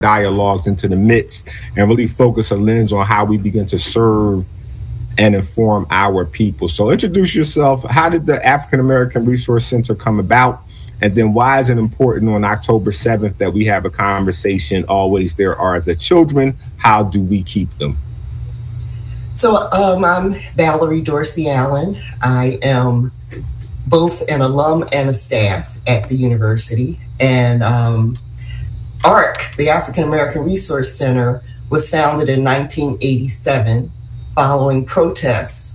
dialogues into the midst and really focus a lens on how we begin to serve and inform our people. So introduce yourself. How did the African American Resource Center come about? And then why is it important on October 7th that we have a conversation always? There are the children. How do we keep them? So I'm Valerie Dorsey Allen. I am both an alum and a staff at the university. And ARC, the African American Resource Center, was founded in 1987 following protests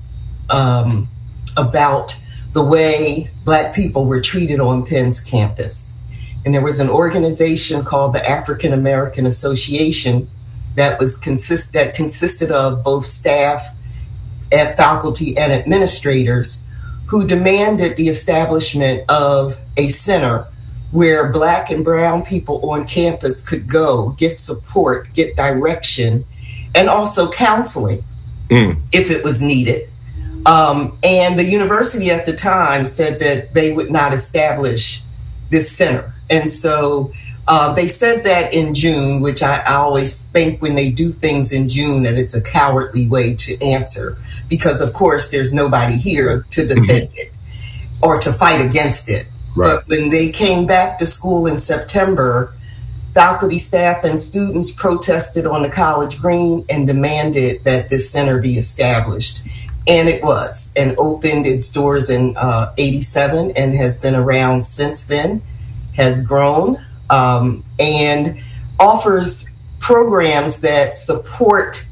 about the way Black people were treated on Penn's campus. And there was an organization called the African American Association that consisted of both staff and faculty and administrators who demanded the establishment of a center where Black and brown people on campus could go, get support, get direction, and also counseling if it was needed. And the university at the time said that they would not establish this center. And so they said that in June, which I always think when they do things in June that it's a cowardly way to answer, because of course there's nobody here to defend it or to fight against it. Right. But when they came back to school in September, faculty, staff, and students protested on the college green and demanded that this center be established. And it was, and opened its doors in 87 and has been around since then, has grown, and offers programs that support,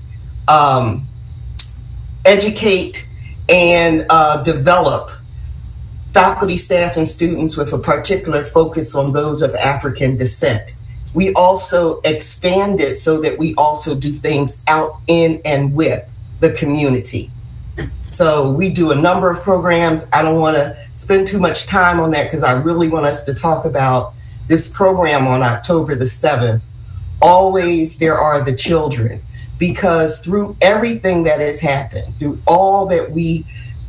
educate, and develop faculty, staff, and students with a particular focus on those of African descent. We also expand it so that we also do things out in and with the community. So we do a number of programs. I don't want to spend too much time on that because I really want us to talk about this program on October the 7th. Always there are the children, because through everything that has happened, through all that we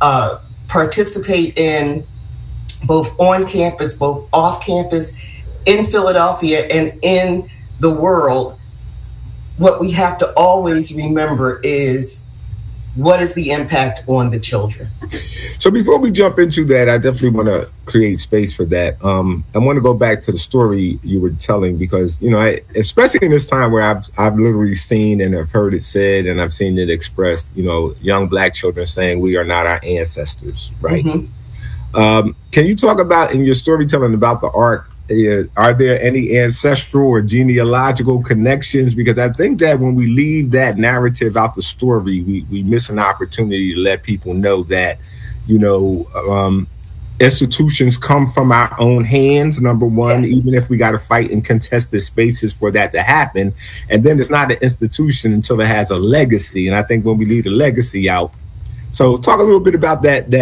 participate in, both on campus, both off campus, in Philadelphia and in the world, what we have to always remember is what is the impact on the children. So before we jump into that, I definitely want to create space for that. I want to go back to the story you were telling, because, you know, especially in this time where I've literally seen and I've heard it said and I've seen it expressed, you know, young Black children saying we are not our ancestors, right? Mm-hmm. Can you talk about, in your storytelling about the ARC, are there any ancestral or genealogical connections? Because I think that when we leave that narrative out the story, we miss an opportunity to let people know that, you know, institutions come from our own hands, number one, yes, even if we got to fight in contested spaces for that to happen. And then it's not an institution until it has a legacy. And I think when we leave the legacy out, so talk a little bit about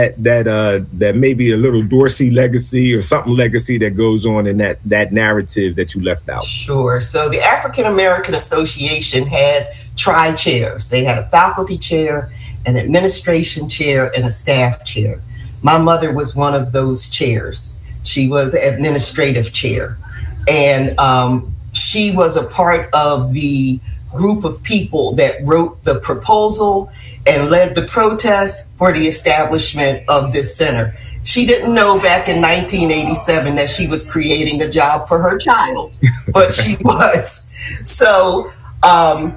that maybe a little Dorsey legacy or something legacy that goes on in that narrative that you left out. Sure. So the African American Association had tri-chairs. They had a faculty chair, an administration chair, and a staff chair. My mother was one of those chairs. She was administrative chair. And she was a part of the group of people that wrote the proposal and led the protest for the establishment of this center. She didn't know back in 1987 that she was creating a job for her child, but she was. So I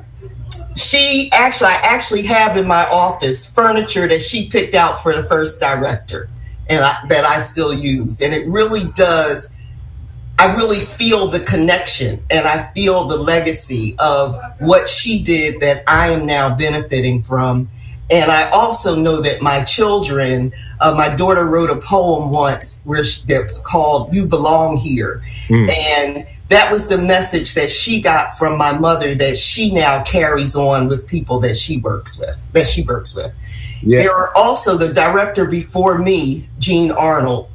actually have in my office furniture that she picked out for the first director, and that I still use. And it really does, I really feel the connection and I feel the legacy of what she did that I am now benefiting from. And I also know that my children, my daughter wrote a poem once that was called "You Belong Here." And that was the message that she got from my mother that she now carries on with people that she works with. Yeah. There are also the director before me, Jean Arnold.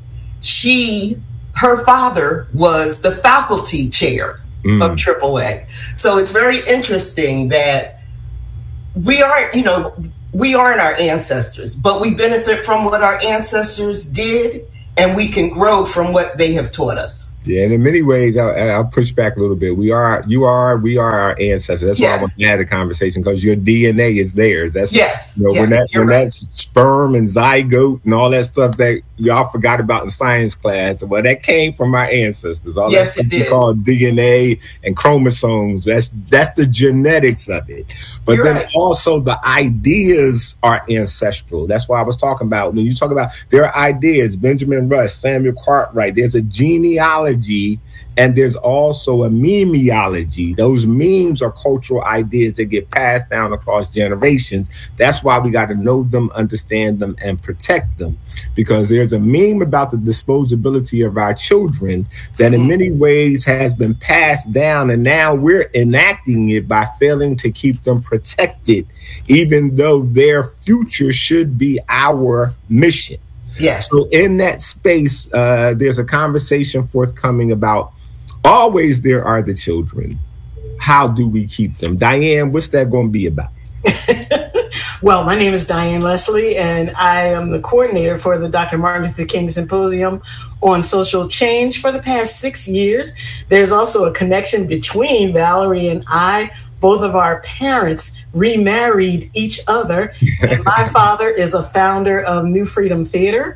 Her father was the faculty chair of AAA. So it's very interesting that we aren't our ancestors, but we benefit from what our ancestors did and we can grow from what they have taught us. Yeah, and in many ways, I'll push back a little bit. We are our ancestors. That's why I want to have the conversation, because your DNA is theirs. That's when that sperm and zygote and all that stuff that y'all forgot about in science class, well, that came from our ancestors. All that stuff we call DNA and chromosomes. That's the genetics of it. But also the ideas are ancestral. That's why I was talking about, when you talk about their ideas, Benjamin Rush, Samuel Cartwright, there's a genealogy and there's also a memeology. Those memes are cultural ideas that get passed down across generations. That's why we got to know them, understand them, and protect them. Because there's a meme about the disposability of our children that in many ways has been passed down, and now we're enacting it by failing to keep them protected, even though their future should be our mission. Yes. So in that space, there's a conversation forthcoming about always there are the children. How do we keep them? Diane, what's that going to be about? Well, my name is Diane Leslie, and I am the coordinator for the Dr. Martin Luther King Symposium on Social Change for the past 6 years. There's also a connection between Valerie and I. Both of our parents remarried each other. And my father is a founder of New Freedom Theater.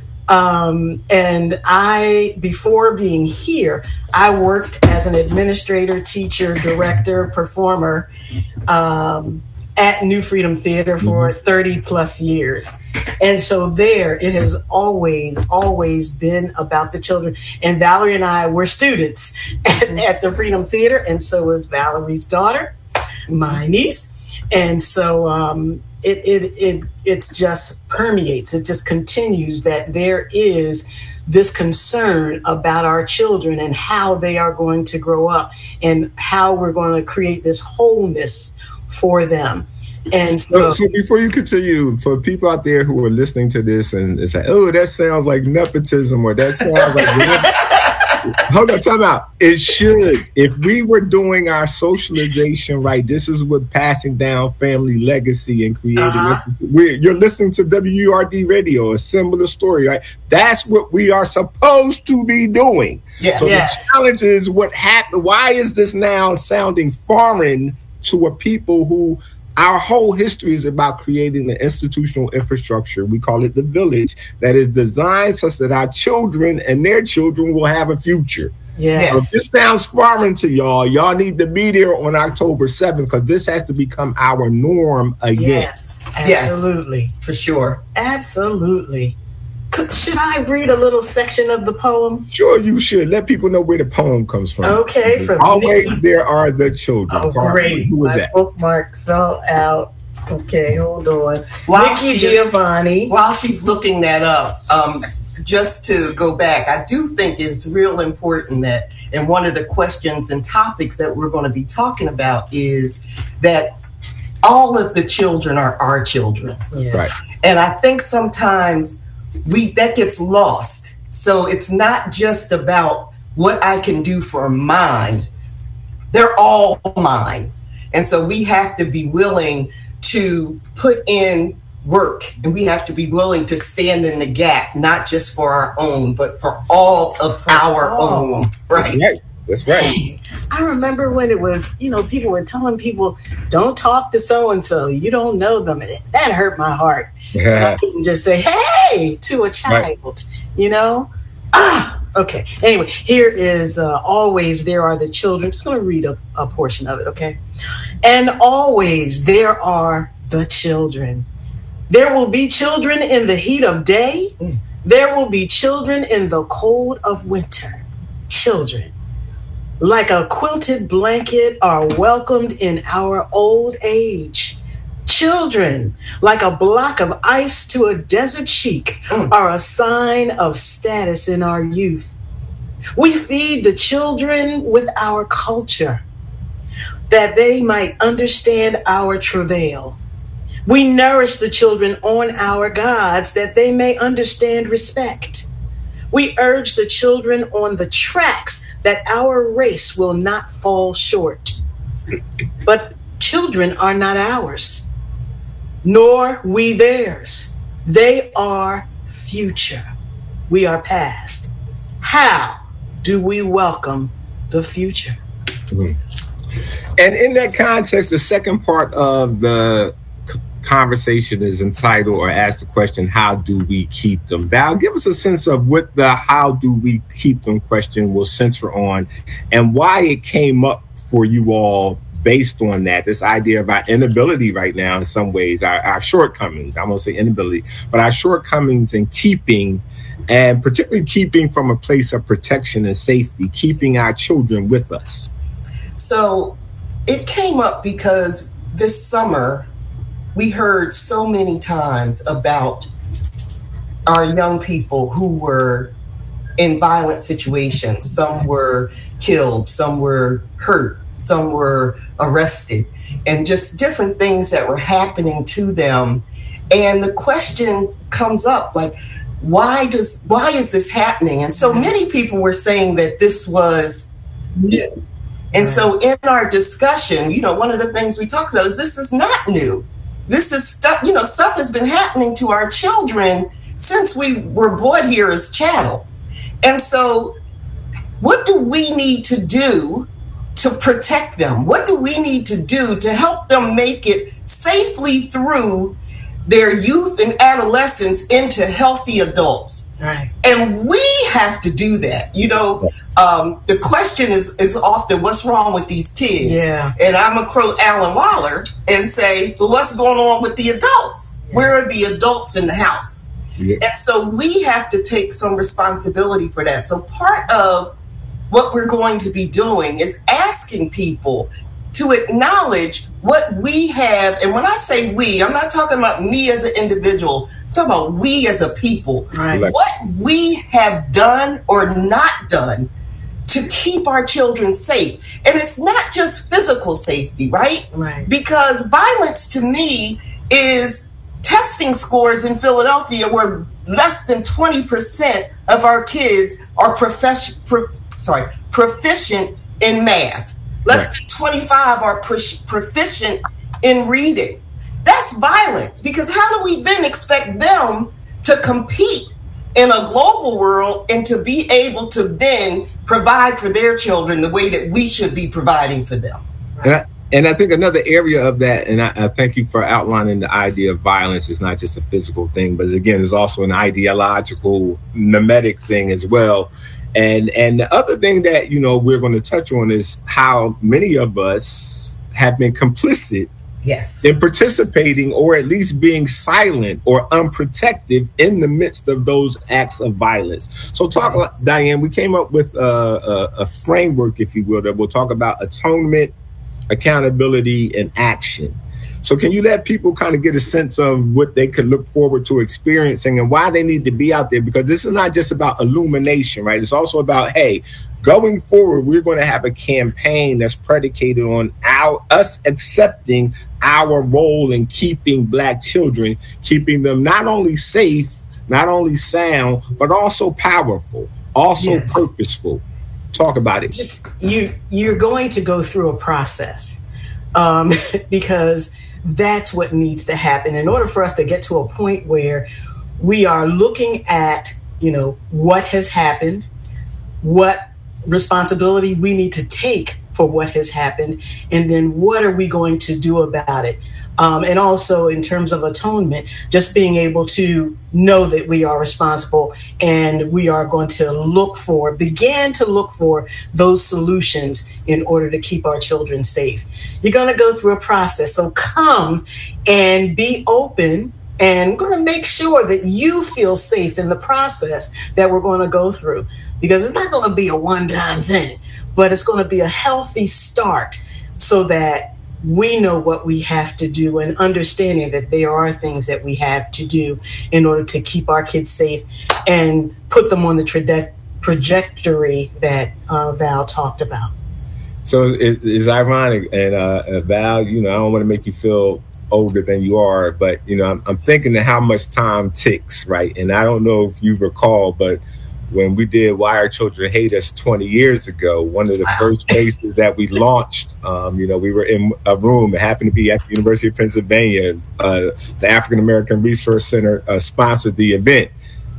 And before being here, I worked as an administrator, teacher, director, performer at New Freedom Theater for 30 plus years. And so it has always been about the children. And Valerie and I were students at the Freedom Theater, and so was Valerie's daughter, my niece. And so it's just permeates, it just continues that there is this concern about our children and how they are going to grow up and how we're going to create this wholeness for them. And so before you continue, for people out there who are listening to this and it's like, oh, that sounds like nepotism, or that sounds like hold on, time out. It should. If we were doing our socialization right, this is what passing down family legacy and creating. You're listening to WURD radio, a similar story, right? That's what we are supposed to be doing. Yeah. So the challenge is what happened. Why is this now sounding foreign to a people who our whole history is about creating the institutional infrastructure, we call it the village, that is designed such that our children and their children will have a future. Yes. So if this sounds foreign to y'all need to be there on October 7th, because this has to become our norm again. Yes, absolutely. Yes, for sure. Absolutely. Should I read a little section of the poem? Sure, you should. Let people know where the poem comes from. Okay. From always Nikki. There are the children. Oh, great. Who was My that? bookmark fell out. Okay, hold on. Nikki Giovanni. While she's looking that up, just to go back, I do think it's real important that, and one of the questions and topics that we're going to be talking about is that all of the children are our children. Yes. Right. And I think sometimes that gets lost. So it's not just about what I can do for mine. They're all mine. And so we have to be willing to put in work, and we have to be willing to stand in the gap, not just for our own, but for all of our own. Right. That's right. I remember when it was, people were telling people, don't talk to so-and-so. You don't know them. That hurt my heart. I couldn't just say, hey, to a child, Okay. Anyway, here is always there are the children. Just going to read a portion of it, okay? And always there are the children. There will be children in the heat of day. There will be children in the cold of winter. Children, like a quilted blanket, are welcomed in our old age. Children, like a block of ice to a desert sheik, are a sign of status in our youth. We feed the children with our culture, that they might understand our travail. We nourish the children on our gods, that they may understand respect. We urge the children on the tracks, that our race will not fall short. But children are not ours, nor we theirs. They are future. we are past. How do we welcome the future? Mm-hmm. And in that context, the second part of the conversation is entitled or ask the question, how do we keep them? Val, give us a sense of what the how do we keep them question will center on and why it came up for you all based on that, this idea of our inability right now in some ways, our shortcomings, I won't say inability, but our shortcomings in keeping, and particularly keeping from a place of protection and safety, keeping our children with us. So it came up because this summer we heard so many times about our young people who were in violent situations. Some were killed, some were hurt, some were arrested, and just different things that were happening to them. And the question comes up, like, why is this happening? And so many people were saying that this was new. And so in our discussion, one of the things we talked about is this is not new. This is stuff, stuff has been happening to our children since we were brought here as chattel. And so what do we need to do to protect them? What do we need to do to help them make it safely through their youth and adolescence into healthy adults? Right. And we have to do that. The question is often, what's wrong with these kids? Yeah. And I'm going to quote Alan Waller and say, well, what's going on with the adults? Yeah. Where are the adults in the house? Yeah. And so we have to take some responsibility for that. So part of what we're going to be doing is asking people to acknowledge what we have. And when I say we, I'm not talking about me as an individual. I'm talking about we as a people. Right. What we have done or not done to keep our children safe. And it's not just physical safety, right? Right. Because violence to me is testing scores in Philadelphia where less than 20% of our kids are proficient in math. Less than 25 are proficient in reading. That's violence, because how do we then expect them to compete in a global world and to be able to then provide for their children the way that we should be providing for them? Right? And I think another area of that, and I thank you for outlining the idea of violence is not just a physical thing, but again, it's also an ideological, mimetic thing as well. And the other thing that, we're going to touch on is how many of us have been complicit in participating or at least being silent or unprotected in the midst of those acts of violence. So Diane, we came up with a framework, if you will, that we'll talk about atonement, accountability, and action. So can you let people kind of get a sense of what they could look forward to experiencing and why they need to be out there? Because this is not just about illumination, right? It's also about, hey, going forward, we're going to have a campaign that's predicated on us accepting our role in keeping Black children, keeping them not only safe, not only sound, but also powerful, also purposeful. Talk about it. You're going to go through a process because that's what needs to happen in order for us to get to a point where we are looking at, what has happened, what responsibility we need to take for what has happened, and then what are we going to do about it? And also in terms of atonement, just being able to know that we are responsible and we are going to begin to look for those solutions in order to keep our children safe. You're going to go through a process. So come and be open, and we're going to make sure that you feel safe in the process that we're going to go through, because it's not going to be a one-time thing, but it's going to be a healthy start so that we know what we have to do, and understanding that there are things that we have to do in order to keep our kids safe and put them on the trajectory that Val talked about. So it's ironic, and Val, I don't want to make you feel older than you are, but I'm thinking of how much time ticks, right? And I don't know if you recall, but when we did Why Our Children Hate Us 20 years ago, one of the first cases that we launched, we were in a room. It happened to be at the University of Pennsylvania. The African American Resource Center sponsored the event.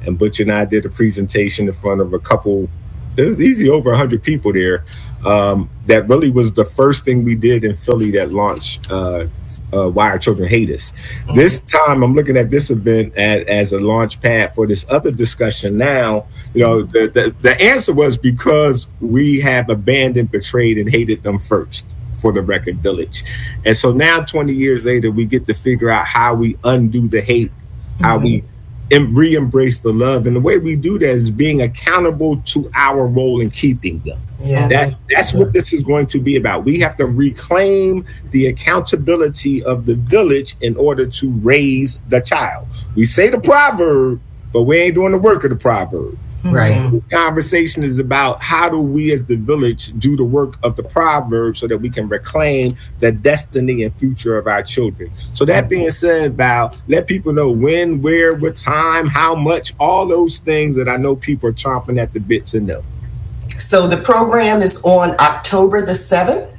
and Butch and I did a presentation in front of a couple. There was easily over 100 people there. That really was the first thing we did in Philly that launched Why Our Children Hate Us. This time, I'm looking at this event as a launch pad for this other discussion. Now, the answer was because we have abandoned, betrayed, and hated them first for the Record Village. And so now, 20 years later, we get to figure out how we undo the hate, how we re-embrace the love. And the way we do that is being accountable to our role in keeping them. Yeah. That's what this is going to be about. We have to reclaim the accountability of the village in order to raise the child. We say the proverb, but we ain't doing the work of the proverb. Right. The conversation is about how do we as the village do the work of the proverb so that we can reclaim the destiny and future of our children. So that being said, Val, let people know when, where, what time, how much, all those things that I know people are chomping at the bit to know. So the program is on October the 7th,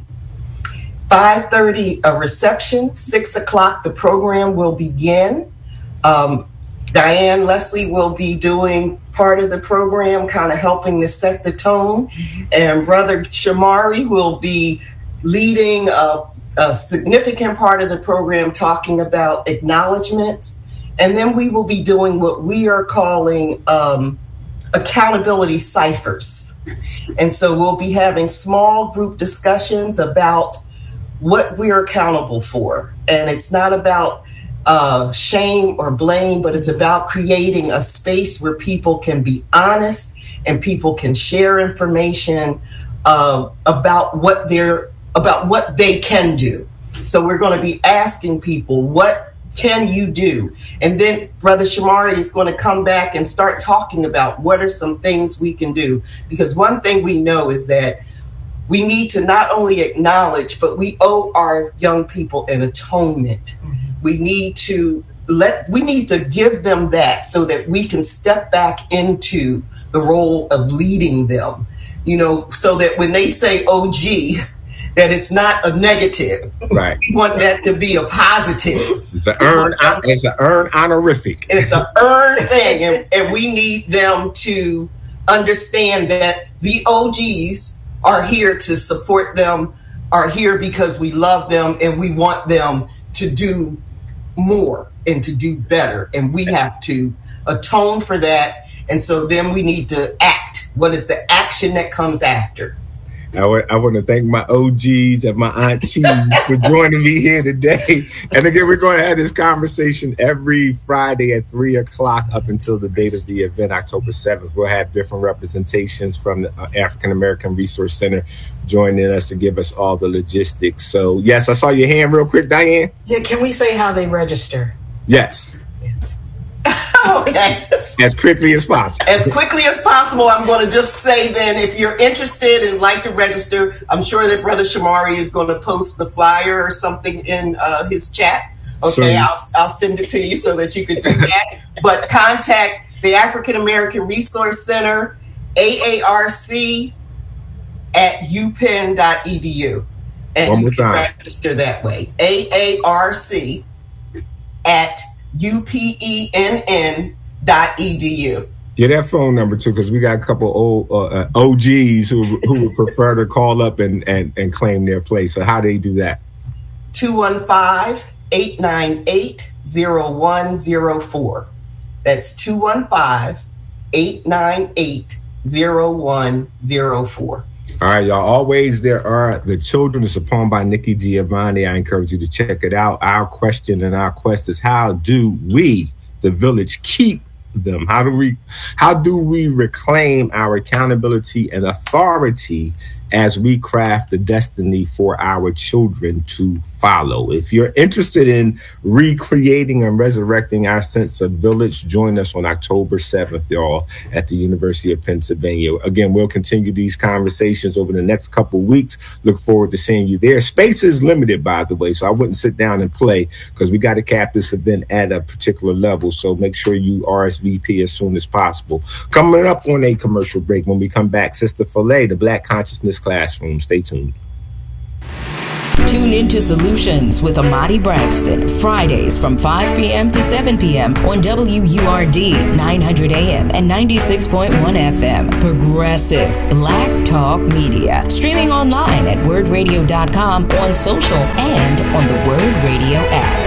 5:30 a reception, 6 o'clock the program will begin. Diane Leslie will be doing part of the program, kind of helping to set the tone. And Brother Shamari will be leading a significant part of the program, talking about acknowledgement. And then we will be doing what we are calling accountability ciphers. And so we'll be having small group discussions about what we're accountable for. And it's not about shame or blame, but it's about creating a space where people can be honest and people can share information about what they can do. So we're going to be asking people, what can you do? And then Brother Shamari is going to come back and start talking about what are some things we can do. Because one thing we know is that we need to not only acknowledge, but we owe our young people an atonement. We need to give them that so that we can step back into the role of leading them, so that when they say, oh, gee, that it's not a negative. Right. We want that to be a positive. It's an earn honorific. It's an earned thing. And we need them to understand that the OGs are here to support them, are here because we love them and we want them to do more and to do better. And we have to atone for that. And so then we need to act. What is the action that comes after? I want to thank my OGs and my aunties for joining me here today. And again, we're going to have this conversation every Friday at 3 o'clock up until the date of the event, October 7th. We'll have different representations from the African American Resource Center joining us to give us all the logistics. So, yes, I saw your hand real quick, Diane. Yeah, can we say how they register? Yes. Okay. As quickly as possible. As quickly as possible. I'm going to just say then, if you're interested and like to register, I'm sure that Brother Shamari is going to post the flyer or something in his chat. Okay, I'll send it to you so that you can do that. But contact the African American Resource Center, AARC at upenn.edu. And one more you can time. register that way. AARC at upenn.edu. Yeah, that phone number too, because we got a couple old OGs who would prefer to call up and claim their place. So how do they do that? 215-898-0104. That's 215-898-0104. All right, y'all. Always there are the children. It's a poem by Nikki Giovanni. I encourage you to check it out. Our question and our quest is, how do we, the village, keep them? How do we reclaim our accountability and authority as we craft the destiny for our children to follow? If you're interested in recreating and resurrecting our sense of village, join us on October 7th, y'all, at the University of Pennsylvania. Again, we'll continue these conversations over the next couple of weeks. Look forward to seeing you there. Space is limited, by the way, so I wouldn't sit down and play because we got to cap this event at a particular level. So make sure you RSVP as soon as possible. Coming up on a commercial break, when we come back, Sister Filet, the Black Consciousness Classroom. Stay tuned. Tune into Solutions with Amadi Braxton, Fridays from 5 p.m. to 7 p.m. on WURD 900 AM and 96.1 FM. Progressive Black Talk Media. Streaming online at wordradio.com, on social, and on the Word Radio app.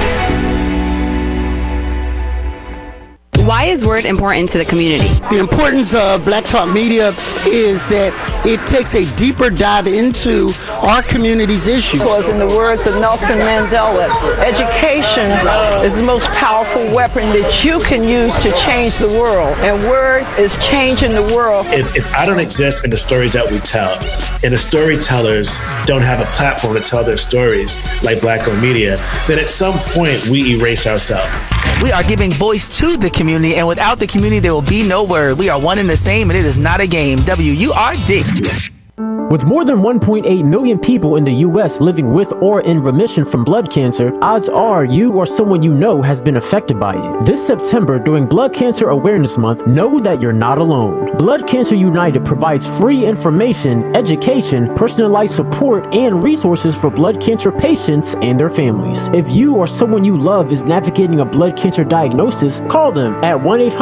Why is Word important to the community? The importance of Black Talk Media is that it takes a deeper dive into our community's issues. Because in the words of Nelson Mandela, education is the most powerful weapon that you can use to change the world. And Word is changing the world. If I don't exist in the stories that we tell, and the storytellers don't have a platform to tell their stories like Black-owned media, then at some point we erase ourselves. We are giving voice to the community, and without the community, there will be no Word. We are one and the same, and it is not a game. WURD. With more than 1.8 million people in the U.S. living with or in remission from blood cancer, odds are you or someone you know has been affected by it. This September, during Blood Cancer Awareness Month, know that you're not alone. Blood Cancer United provides free information, education, personalized support, and resources for blood cancer patients and their families. If you or someone you love is navigating a blood cancer diagnosis, call them at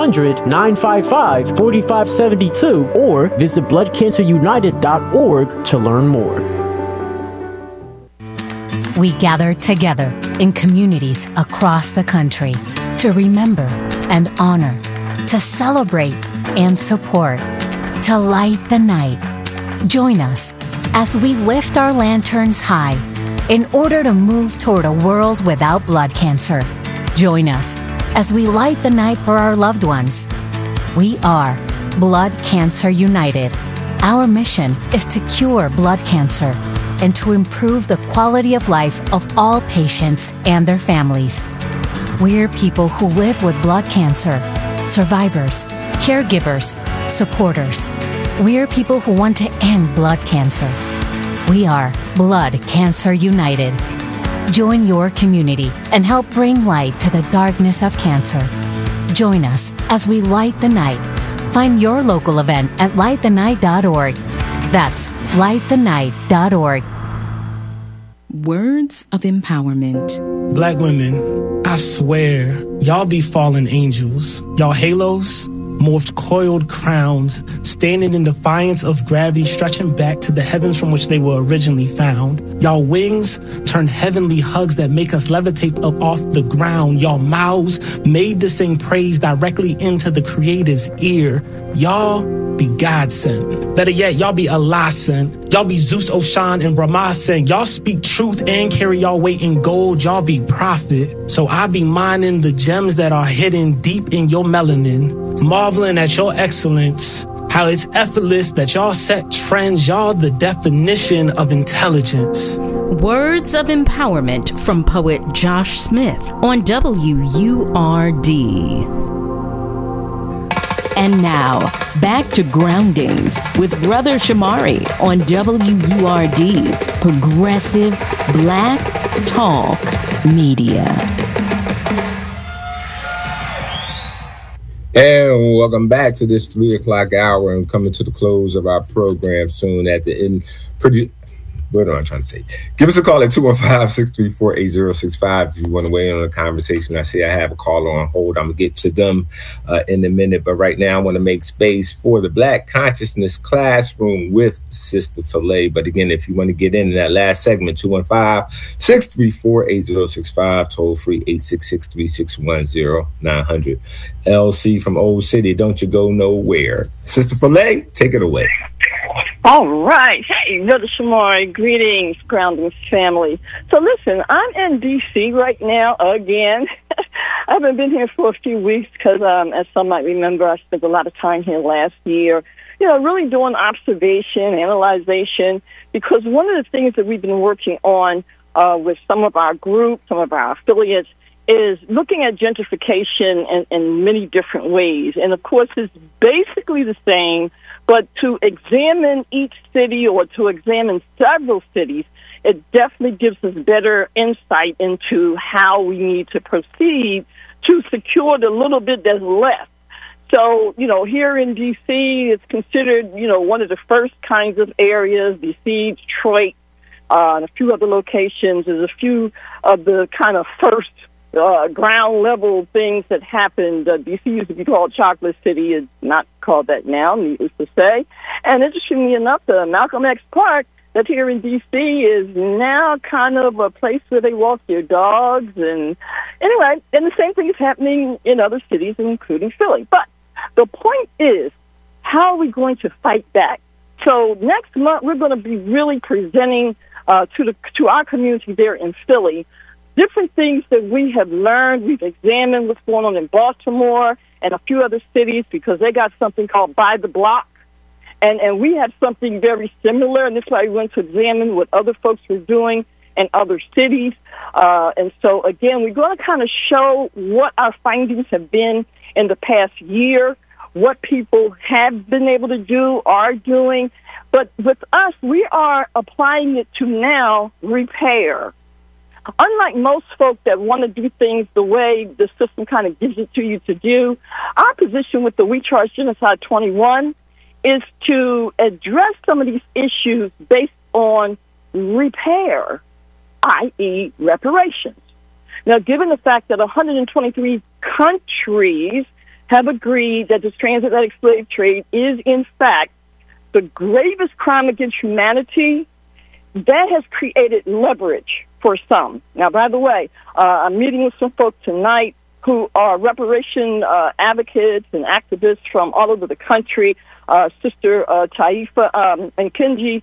1-800-955-4572 or visit bloodcancerunited.org to learn more. We gather together in communities across the country to remember and honor, to celebrate and support, to light the night. Join us as we lift our lanterns high in order to move toward a world without blood cancer. Join us as we light the night for our loved ones. We are Blood Cancer United. Our mission is to cure blood cancer and to improve the quality of life of all patients and their families. We're people who live with blood cancer, survivors, caregivers, supporters. We're people who want to end blood cancer. We are Blood Cancer United. Join your community and help bring light to the darkness of cancer. Join us as we light the night. Find your local event at lightthenight.org. That's lightthenight.org. Words of empowerment. Black women, I swear, y'all be fallen angels. Y'all halos, morphed coiled crowns, standing in defiance of gravity, stretching back to the heavens from which they were originally found. Y'all wings turn heavenly hugs that make us levitate up off the ground. Y'all mouths made to sing praise directly into the Creator's ear. Y'all be God sent. Better yet, y'all be Allah sent. Y'all be Zeus, Oshan, and Brahma sent. Y'all speak truth and carry y'all weight in gold. Y'all be prophet. So I be mining the gems that are hidden deep in your melanin, marveling at your excellence, how it's effortless that y'all set trends. Y'all the definition of intelligence. Words of empowerment from poet Josh Smith on WURD. And now, back to Groundings with Brother Shamari on WURD, Progressive Black Talk Media. And welcome back to this 3 o'clock hour and coming to the close of our program soon at the end. What am I trying to say? Give us a call at 215-634-8065 if you want to weigh in on the conversation. I see I have a caller on hold. I'm going to get to them in a minute. But right now, I want to make space for the Black Consciousness Classroom with Sister Falay. But again, if you want to get in that last segment, 215-634-8065, toll free 866-361-0900. LC from Old City, don't you go nowhere. Sister Falay, take it away. All right. Hey, Brother Shamari, greetings, Groundings family. So listen, I'm in D.C. right now again. I haven't been here for a few weeks because, as some might remember, I spent a lot of time here last year, really doing observation, analyzation, because one of the things that we've been working on with some of our groups, some of our affiliates, is looking at gentrification in many different ways. And, of course, it's basically the same, but to examine each city or to examine several cities, it definitely gives us better insight into how we need to proceed to secure the little bit that's left. So, here in D.C., it's considered, one of the first kinds of areas, D.C., Detroit, and a few other locations. There's a few of the kind of first ground level things that happened. D.C. used to be called Chocolate City. It's not called that now, needless to say. And interestingly enough, the Malcolm X Park that's here in D.C. is now kind of a place where they walk their dogs. And anyway, and the same thing is happening in other cities, including Philly. But the point is, how are we going to fight back? So next month, we're going to be really presenting to our community there in Philly different things that we have learned. We've examined what's going on in Baltimore and a few other cities because they got something called By the Block. And we have something very similar, and that's why we went to examine what other folks were doing in other cities. And so, again, we're going to kind of show what our findings have been in the past year, what people have been able to do, are doing. But with us, we are applying it to now repair. Unlike most folk that want to do things the way the system kind of gives it to you to do, our position with the We Charge Genocide 21 is to address some of these issues based on repair, i.e. reparations. Now, given the fact that 123 countries have agreed that this transatlantic slave trade is, in fact, the gravest crime against humanity, that has created leverage for some. Now, by the way, I'm meeting with some folks tonight who are reparation advocates and activists from all over the country. Sister Taifa and Kenji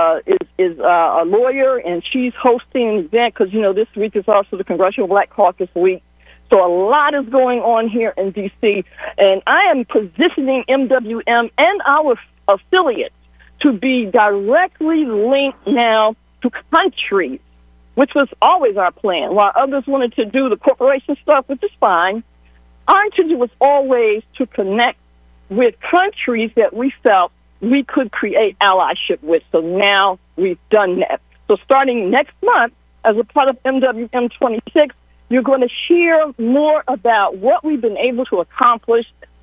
is a lawyer, and she's hosting an event because, you know, this week is also the Congressional Black Caucus Week. So a lot is going on here in D.C., and I am positioning MWM and our affiliates to be directly linked now to countries, which was always our plan. While others wanted to do the corporation stuff, which is fine, our intention was always to connect with countries that we felt we could create allyship with. So now we've done that. So starting next month, as a part of MWM 26, you're going to hear more about what we've been able to accomplish,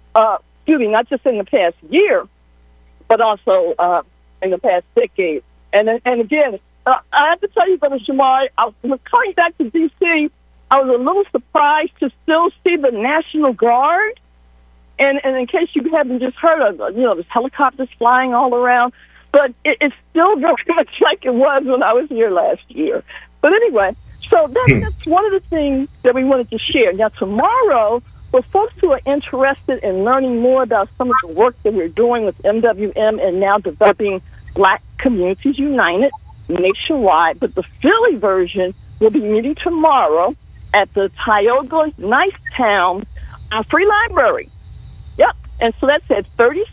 not just in the past year, but also in the past decade. And again, I have to tell you, Brother Shamari, I was coming back to D.C., I was a little surprised to still see the National Guard. And in case you haven't just heard of, there's helicopters flying all around. But it's still very much like it was when I was here last year. But anyway, so that's one of the things that we wanted to share. Now, tomorrow, for folks who are interested in learning more about some of the work that we're doing with MWM and now developing Black Communities United nationwide, but the Philly version will be meeting tomorrow at the Tioga Nicetown Free Library. Yep, and so that's at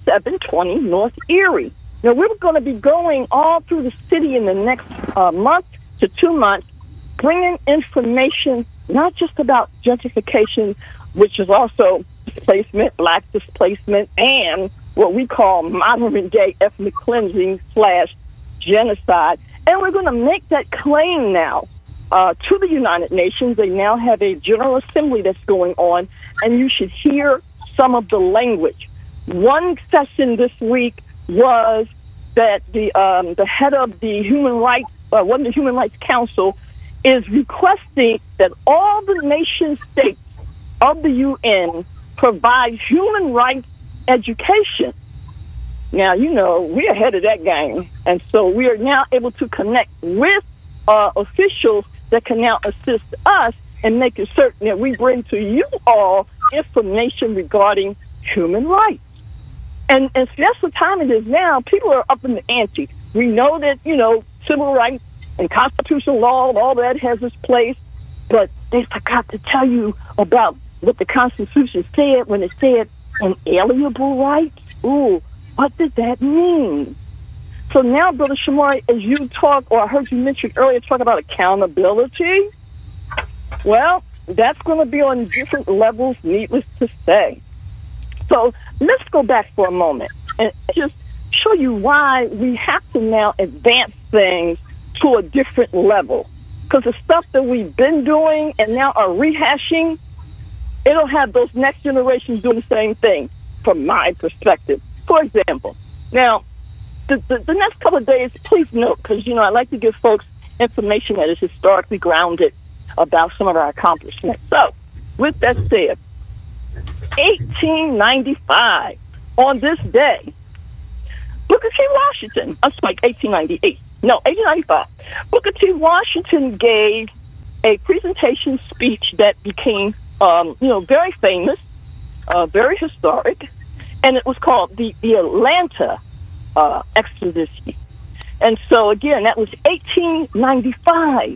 3720 North Erie. Now, we're going to be going all through the city in the next month to 2 months, bringing information not just about gentrification, which is also displacement, Black displacement, and what we call modern-day ethnic cleansing / genocide. And we're going to make that claim now to the United Nations. They now have a General Assembly that's going on, and you should hear some of the language. One session this week was that the head of the Human Rights, one of the Human Rights Council, is requesting that all the nation states of the UN provide human rights education. Now, we're ahead of that game, and so we are now able to connect with officials that can now assist us in making certain that we bring to you all information regarding human rights. And so that's what time it is now. People are up in the ante. We know that, civil rights and constitutional law, all that has its place, but they forgot to tell you about what the Constitution said when it said inalienable rights. Ooh, what did that mean? So now, Brother Shamari, as you talk, or I heard you mention earlier, talk about accountability, well, that's going to be on different levels, needless to say. So let's go back for a moment and just show you why we have to now advance things to a different level. Because the stuff that we've been doing and now are rehashing, it'll have those next generations doing the same thing, from my perspective. For example, now, the next couple of days, please note, because, I like to give folks information that is historically grounded about some of our accomplishments. So, with that said, 1895, on this day, Booker T. Washington, 1898, no, 1895, Booker T. Washington gave a presentation speech that became, very famous, very historic, and it was called the Atlanta Expedition. And so, again, that was 1895.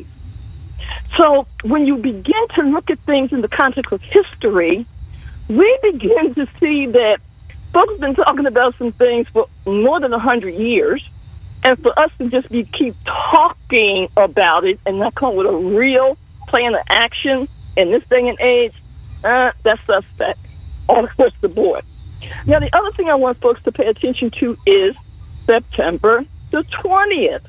So when you begin to look at things in the context of history, we begin to see that folks have been talking about some things for more than 100 years. And for us to just keep talking about it and not come with a real plan of action in this day and age, that's suspect all across the board. Now, the other thing I want folks to pay attention to is September the 20th,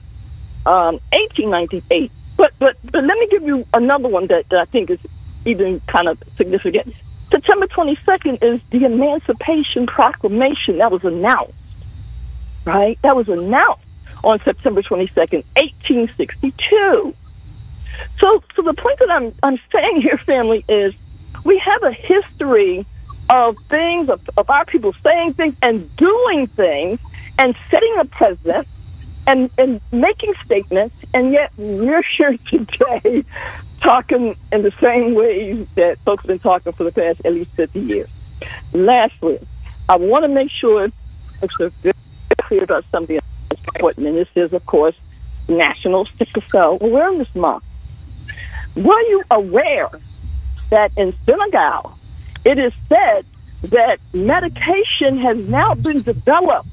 1898. But let me give you another one that I think is even kind of significant. September 22nd is the Emancipation Proclamation that was announced, right? That was announced on September 22nd, 1862. So the point that I'm saying here, family, is we have a history of things, of our people saying things and doing things and setting a precedent and making statements, and yet we're here today talking in the same ways that folks have been talking for the past at least 50 years. Lastly, I want to make sure folks are very clear about something that's important, and this is, of course, National Sickle Cell Awareness Month. Were you aware that in Senegal, it is said that medication has now been developed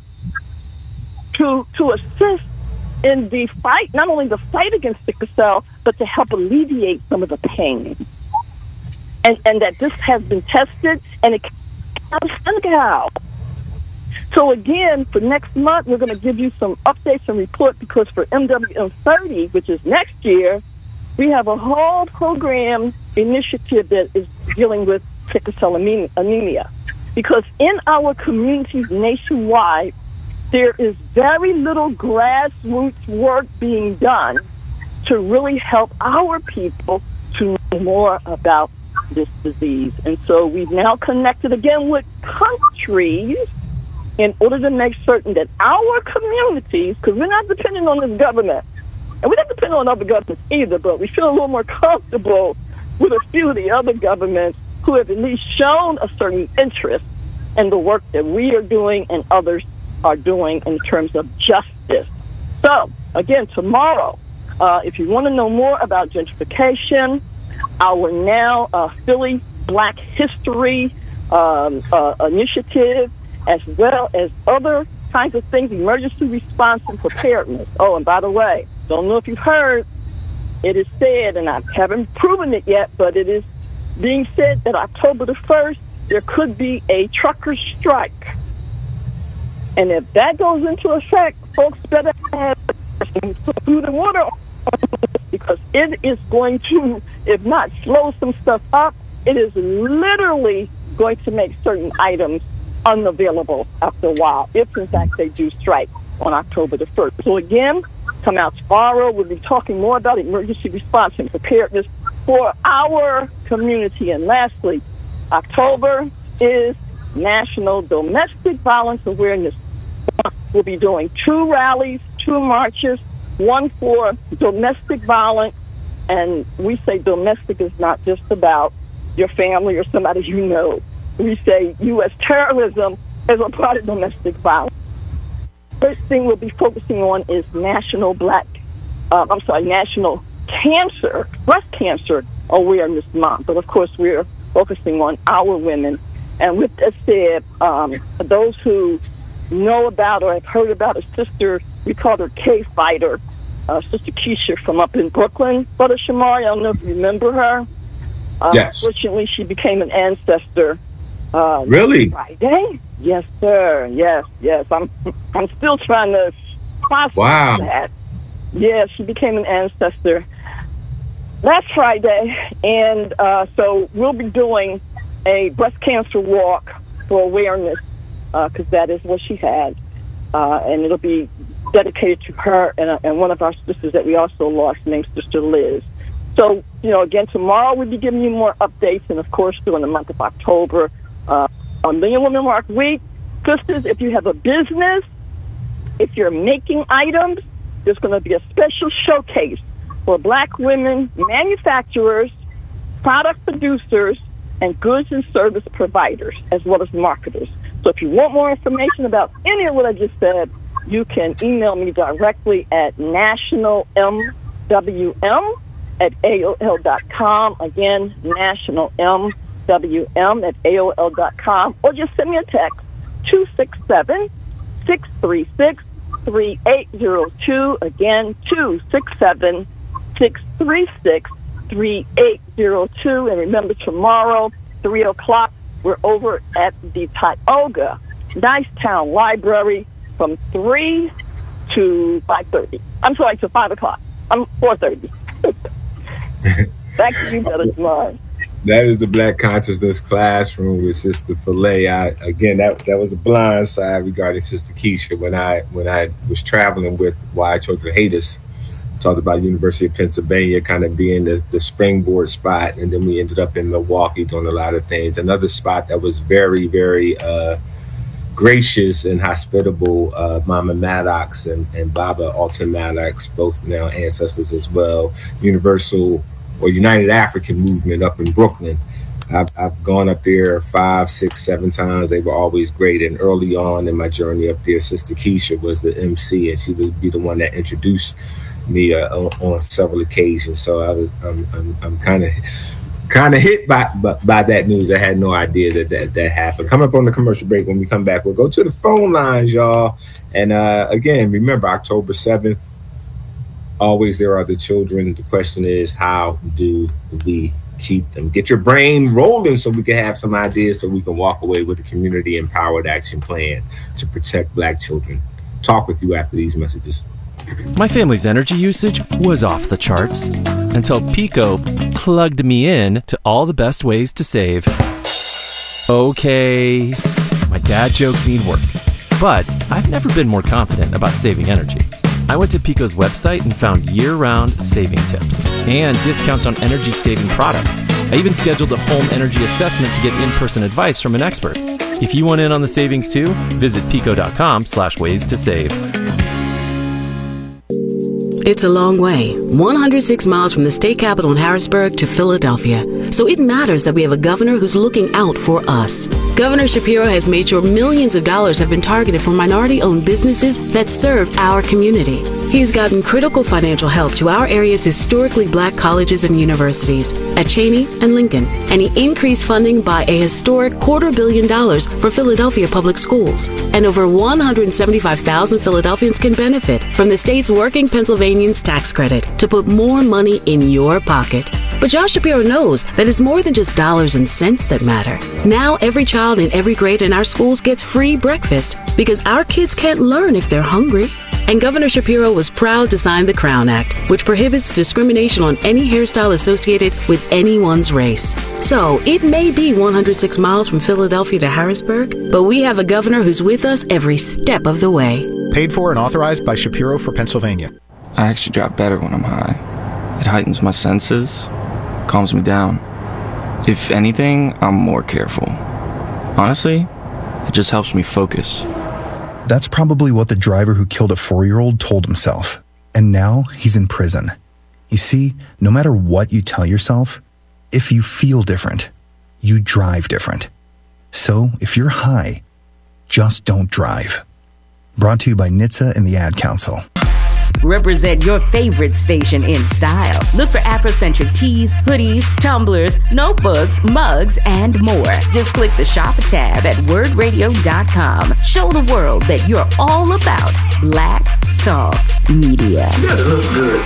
to assist in the fight, not only the fight against sickle cell, but to help alleviate some of the pain. And that this has been tested, and it came out of Senegal. So again, for next month, we're going to give you some updates and report, because for MWM30, which is next year, we have a whole program initiative that is dealing with sickle cell anemia. Because in our communities nationwide, there is very little grassroots work being done to really help our people to know more about this disease. And so we've now connected again with countries in order to make certain that our communities, because we're not dependent on this government, and we're not dependent on other governments either, but we feel a little more comfortable with a few of the other governments who have at least shown a certain interest in the work that we are doing and others are doing in terms of justice. So, again, tomorrow, if you want to know more about gentrification, our now Philly Black History initiative, as well as other kinds of things, emergency response and preparedness. Oh, and by the way, don't know if you've heard, it is said, and I haven't proven it yet, but it is being said that October the 1st, there could be a trucker strike. And if that goes into effect, folks better have food and water on, because it is going to, if not slow some stuff up, it is literally going to make certain items unavailable after a while, if in fact they do strike on October the 1st. So again, come out tomorrow. We'll be talking more about emergency response and preparedness for our community. And lastly, October is National Domestic Violence Awareness. We'll be doing 2 rallies, 2 marches, one for domestic violence. And we say domestic is not just about your family or somebody you know. We say U.S. terrorism is a part of domestic violence. First thing we'll be focusing on is National Breast Cancer Awareness Month. But of course, we're focusing on our women. And with that said, those who know about or have heard about a sister, we call her K-Fighter, Sister Keisha from up in Brooklyn. Brother Shamari, I don't know if you remember her. Yes. Unfortunately, she became an ancestor. Really? Friday? Yes, sir. Yes. I'm still trying to process that. Yeah, she became an ancestor last Friday, and so we'll be doing a breast cancer walk for awareness, because that is what she had. and it'll be dedicated to her and one of our sisters that we also lost, named Sister Liz. So, again, tomorrow we'll be giving you more updates, and, of course, during the month of October, on Million Women Mark Week. Sisters, if you have a business, if you're making items, there's going to be a special showcase for Black women manufacturers, product producers, and goods and service providers, as well as marketers. So if you want more information about any of what I just said, you can email me directly at nationalmwm@aol.com. Again, nationalmwm@aol.com. Or just send me a text, 267-636-3802. Again, 267-636-3802. And remember, tomorrow, 3 o'clock, we're over at the Tioga Nicetown Library from 3 to 5:30. I'm sorry, to 5 o'clock. 4:30. Back to you, Brother Jamar. That is the Black Consciousness Classroom with Sister Filet. Again, that was a blind side regarding Sister Keisha. When I was traveling with Why Our Children Hate Us, talked about University of Pennsylvania kind of being the springboard spot, and then we ended up in Milwaukee doing a lot of things. Another spot that was very, very gracious and hospitable, Mama Maddox and Baba Alton Maddox, both now ancestors as well. United African Movement up in Brooklyn. I've gone up there 5, 6, 7 times. They were always great. And early on in my journey up there, Sister Keisha was the MC, and she would be the one that introduced me on several occasions. So I'm kind of hit by that news. I had no idea that happened. Coming up on the commercial break. When we come back, we'll go to the phone lines, y'all. And again, remember, October 7th, always there are the children. The question is, how do we keep them? Get your brain rolling so we can have some ideas, so we can walk away with a community empowered action plan to protect Black children. Talk with you after these messages. My family's energy usage was off the charts until Pico plugged me in to all the best ways to save. Okay, my dad jokes need work, but I've never been more confident about saving energy. I went to Pico's website and found year-round saving tips and discounts on energy-saving products. I even scheduled a home energy assessment to get in-person advice from an expert. If you want in on the savings too, visit pico.com/ways to save. It's a long way, 106 miles from the state capital in Harrisburg to Philadelphia. So it matters that we have a governor who's looking out for us. Governor Shapiro has made sure millions of dollars have been targeted for minority-owned businesses that serve our community. He's gotten critical financial help to our area's historically Black colleges and universities at Cheney and Lincoln. And he increased funding by a historic $250 million for Philadelphia public schools. And over 175,000 Philadelphians can benefit from the state's Working Pennsylvanians tax credit to put more money in your pocket. But Josh Shapiro knows that it's more than just dollars and cents that matter. Now every child in every grade in our schools gets free breakfast because our kids can't learn if they're hungry. And Governor Shapiro was proud to sign the Crown Act, which prohibits discrimination on any hairstyle associated with anyone's race. So it may be 106 miles from Philadelphia to Harrisburg, but we have a governor who's with us every step of the way. Paid for and authorized by Shapiro for Pennsylvania. I actually drop better when I'm high. It heightens my senses, calms me down. If anything, I'm more careful. Honestly, it just helps me focus. That's probably what the driver who killed a 4-year-old told himself. And now he's in prison. You see, no matter what you tell yourself, if you feel different, you drive different. So if you're high, just don't drive. Brought to you by NHTSA and the Ad Council. Represent your favorite station in style. Look for Afrocentric tees, hoodies, tumblers, notebooks, mugs, and more. Just click the shop tab at wordradio.com. Show the world that you're all about Black Talk Media. You gotta look good.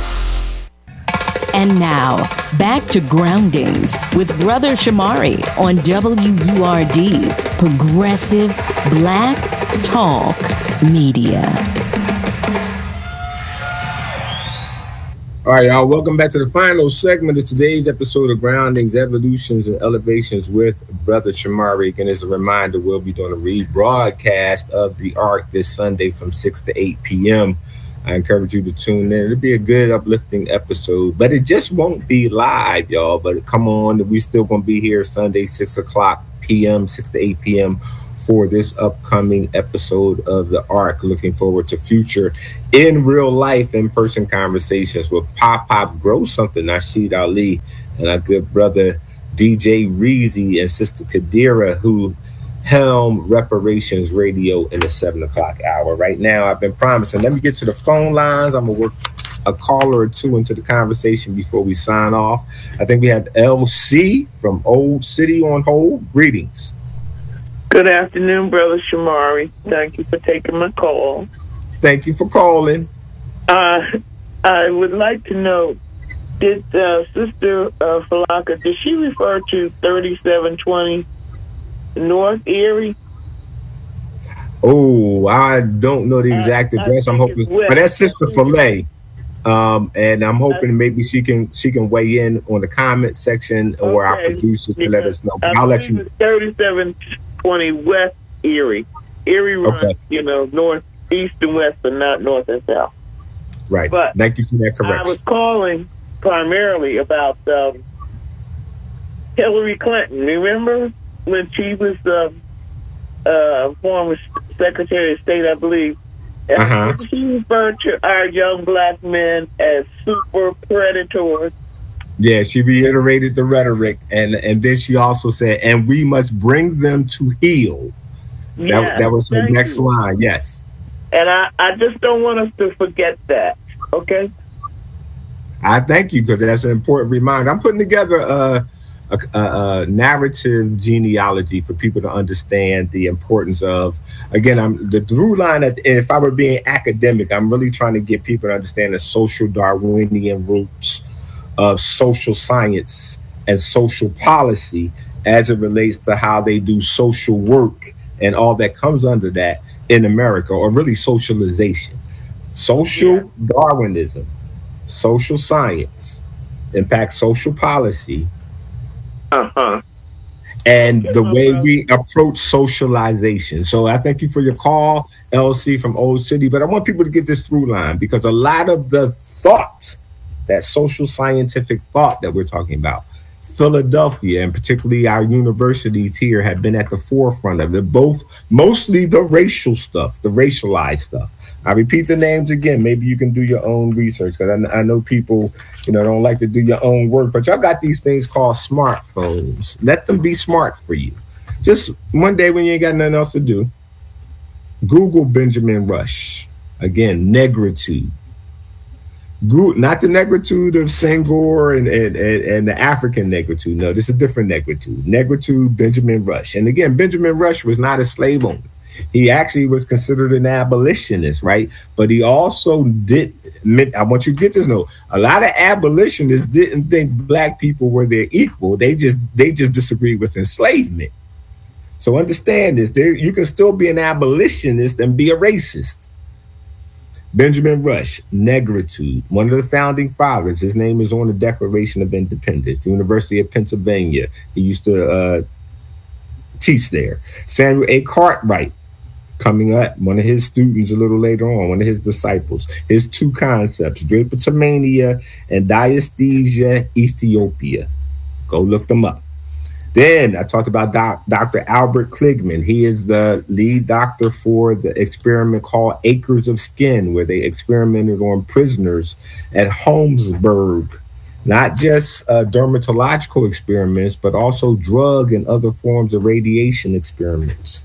And now, back to Groundings with Brother Shamari on WURD, Progressive Black Talk Media. All right, y'all. Welcome back to the final segment of today's episode of Groundings, Evolutions, and Elevations with Brother Shamari. And as a reminder, we'll be doing a rebroadcast of the Ark this Sunday from 6 to 8 p.m. I encourage you to tune in. It'll be a good, uplifting episode, but it just won't be live, y'all. But come on, we're still going to be here Sunday, 6 o'clock p.m., 6 to 8 p.m. for this upcoming episode of the Ark. Looking forward to future in real life, in-person conversations with Pop Grow Something, Nasheed Ali, and our good brother DJ Reezy and Sister Kadira, who helm Reparations Radio in the 7 o'clock hour. Right now, I've been promising, let me get to the phone lines. I'm going to work a caller or two into the conversation before we sign off. I think we have LC from Old City on hold. Greetings. Good afternoon, Brother Shamari. Thank you for taking my call. Thank you for calling. I would like to know, did Sister Falaka, did she refer to 3720 North Erie? Oh, I don't know the exact address. I'm hoping, but that's Sister Filet. And I'm hoping maybe she can weigh in on the comment section, or our producer can let us know. I'll let you. 3720 West Erie. Erie runs, north, east, and west, but not north and south. Right. But thank you for that correction. I was calling primarily about Hillary Clinton. Remember when she was former Secretary of State, I believe? She referred to our young black men as super predators. Yeah, she reiterated the rhetoric, and then she also said, and we must bring them to heel. That was her next line, yes. And I just don't want us to forget that, okay? I thank you, because that's an important reminder. I'm putting together a narrative genealogy for people to understand the importance of, again, the through line, if I were being academic, I'm really trying to get people to understand the social Darwinian roots of social science and social policy as it relates to how they do social work and all that comes under that in America, or really socialization. Social Darwinism, social science, impacts social policy, and the way we approach socialization. So I thank you for your call, LC from Old City, but I want people to get this through line, because a lot of the thought, that social scientific thought that we're talking about, Philadelphia, and particularly our universities here, have been at the forefront of it, mostly the racial stuff, the racialized stuff. I repeat the names again. Maybe you can do your own research, because I know people, don't like to do your own work, but y'all got these things called smartphones. Let them be smart for you. Just one day when you ain't got nothing else to do, Google Benjamin Rush. Again, negritude. Not the negritude of Senghor and the African negritude. No, this is a different negritude. Negritude, Benjamin Rush. And again, Benjamin Rush was not a slave owner. He actually was considered an abolitionist, right? But he also I want you to get this note. A lot of abolitionists didn't think black people were their equal. They just disagreed with enslavement. So understand this. You can still be an abolitionist and be a racist. Benjamin Rush, negritude, one of the founding fathers. His name is on the Declaration of Independence, University of Pennsylvania. He used to teach there. Samuel A. Cartwright, coming up, one of his students a little later on, one of his disciples. His two concepts, drapetomania and diaesthesia Ethiopia. Go look them up. Then I talked about Dr. Albert Kligman. He is the lead doctor for the experiment called Acres of Skin, where they experimented on prisoners at Holmesburg. Not just dermatological experiments, but also drug and other forms of radiation experiments.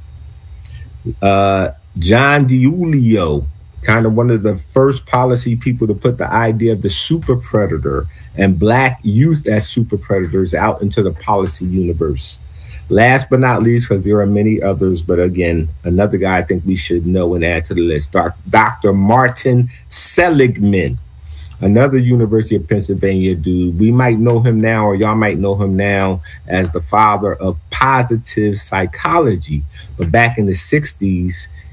John DiIulio, kind of one of the first policy people to put the idea of the super predator and black youth as super predators out into the policy universe. Last but not least, because there are many others, but again, another guy I think we should know and add to the list, Dr. Martin Seligman, another University of Pennsylvania dude. We might know him now, or y'all might know him now as the father of positive psychology. But back in the 60s,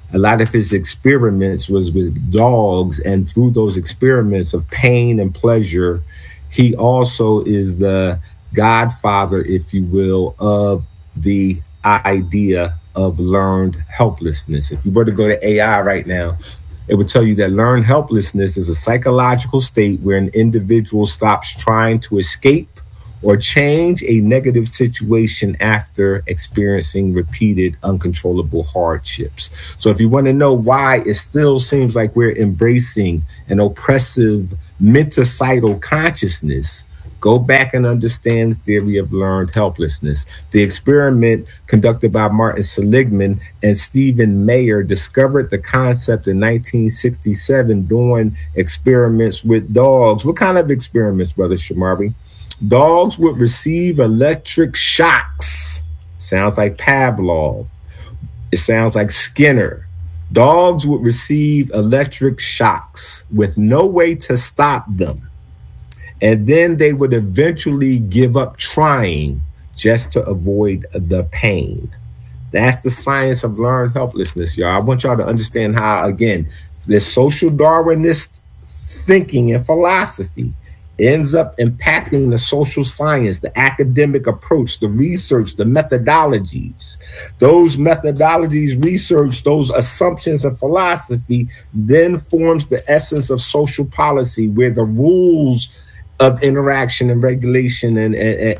A lot of his experiments was with dogs, and through those experiments of pain and pleasure, he also is the godfather, if you will, of the idea of learned helplessness. If you were to go to AI right now, it would tell you that learned helplessness is a psychological state where an individual stops trying to escape or change a negative situation after experiencing repeated uncontrollable hardships. So if you want to know why it still seems like we're embracing an oppressive menticidal consciousness, go back and understand the theory of learned helplessness. The experiment conducted by Martin Seligman and Stephen Mayer discovered the concept in 1967 doing experiments with dogs. What kind of experiments, Brother Shamari? Dogs would receive electric shocks. Sounds like Pavlov. It sounds like Skinner. Dogs would receive electric shocks with no way to stop them. And then they would eventually give up trying just to avoid the pain. That's the science of learned helplessness, y'all. I want y'all to understand how, again, this social Darwinist thinking and philosophy ends up impacting the social science, the academic approach, the research, the methodologies. Those methodologies, research, those assumptions and philosophy then forms the essence of social policy, where the rules of interaction and regulation and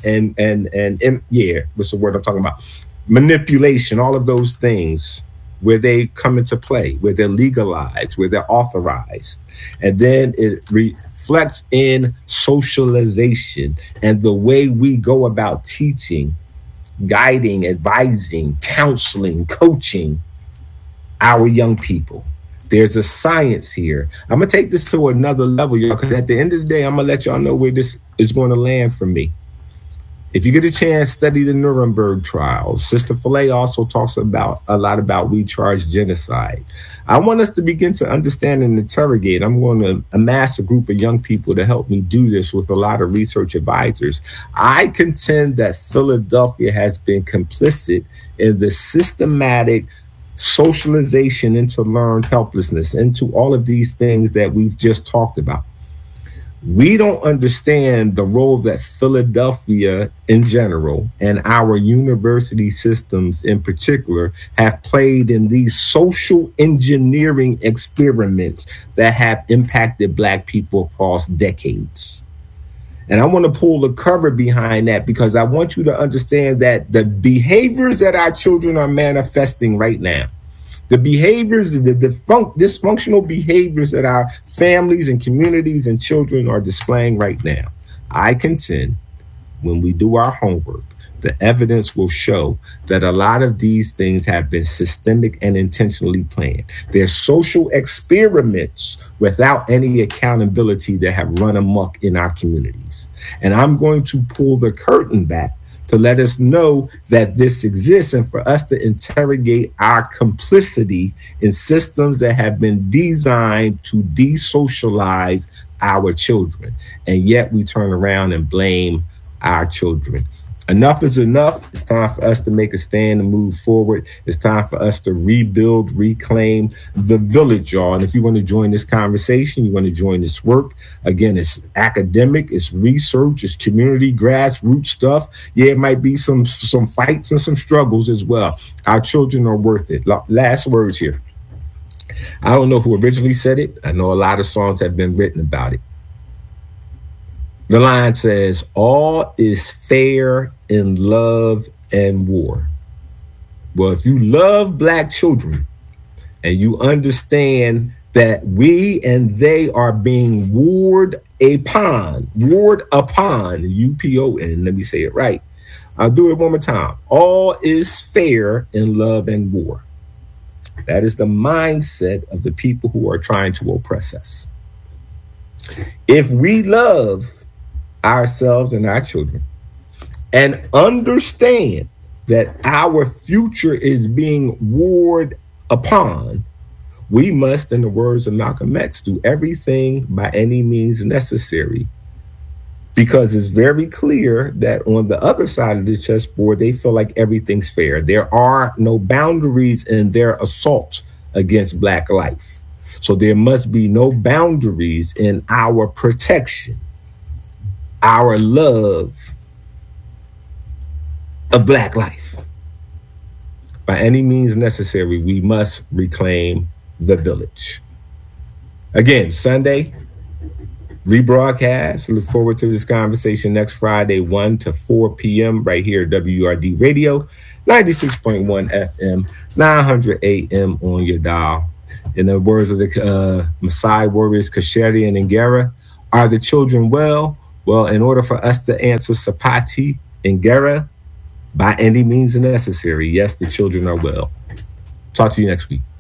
what's the word I'm talking about? Manipulation, all of those things, where they come into play, where they're legalized, where they're authorized. And then it reflects in socialization and the way we go about teaching, guiding, advising, counseling, coaching our young people. There's a science here. I'm going to take this to another level, y'all, because at the end of the day, I'm going to let y'all know where this is going to land for me. If you get a chance, study the Nuremberg trials. Sister Filet also talks about a lot about We Charge Genocide. I want us to begin to understand and interrogate. I'm going to amass a group of young people to help me do this with a lot of research advisors. I contend that Philadelphia has been complicit in the systematic socialization into learned helplessness, into all of these things that we've just talked about. We don't understand the role that Philadelphia in general and our university systems in particular have played in these social engineering experiments that have impacted Black people across decades. And I want to pull the cover behind that, because I want you to understand that the behaviors that our children are manifesting right now, the behaviors, the dysfunctional behaviors that our families and communities and children are displaying right now, I contend when we do our homework, the evidence will show that a lot of these things have been systemic and intentionally planned. They're social experiments without any accountability that have run amok in our communities. And I'm going to pull the curtain back to let us know that this exists, and for us to interrogate our complicity in systems that have been designed to desocialize our children. And yet we turn around and blame our children. Enough is enough. It's time for us to make a stand and move forward. It's time for us to rebuild, reclaim the village, y'all. And if you want to join this conversation, you want to join this work, again, it's academic, it's research, it's community, grassroots stuff. Yeah, it might be some fights and some struggles as well. Our children are worth it. Last words here. I don't know who originally said it. I know a lot of songs have been written about it. The line says, all is fair in love and war. Well, if you love Black children and you understand that we and they are being warred upon, UPON, let me say it right. I'll do it one more time. All is fair in love and war. That is the mindset of the people who are trying to oppress us. If we love ourselves and our children and understand that our future is being warred upon, we must, in the words of Malcolm X, do everything by any means necessary, because it's very clear that on the other side of the chessboard, they feel like everything's fair. There are no boundaries in their assault against Black life. So there must be no boundaries in our protection, our love of Black life. By any means necessary, we must reclaim the village. Again, Sunday, rebroadcast. Look forward to this conversation next Friday, 1 to 4 p.m. right here at WURD Radio, 96.1 FM, 900 AM on your dial. In the words of the Maasai warriors, Kasheri and Ngera, are the children well? Well, in order for us to answer Sapati and Ngera, by any means necessary, yes, the children are well. Talk to you next week.